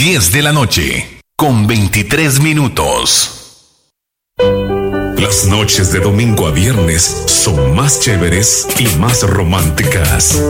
10 de la noche, con 23 minutos. Las noches de domingo a viernes son más chéveres y más románticas.